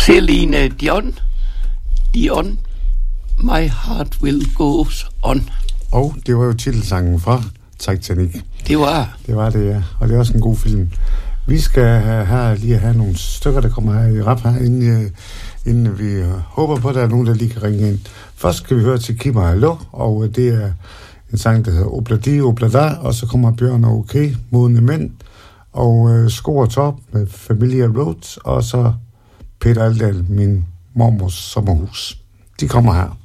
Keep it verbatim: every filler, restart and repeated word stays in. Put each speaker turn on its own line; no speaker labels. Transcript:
Celine Dion, Dion, My Heart Will Go On.
Og det var jo titelsangen fra Titanic.
Det var.
Det var det, ja. Og det er også en god film. Vi skal her lige have nogle stykker, der kommer her i rap her, inden, inden vi håber på, at der er nogen, der lige kan ringe ind. Først skal vi høre til Kim og Hallo, og det er en sang, der hedder Obladi Oblada, og så kommer Bjørn og OK, Modne Mænd, og øh, Sko og Top med Familia Roads, og så Peter Aldal, min mormors sommerhus. De kommer her.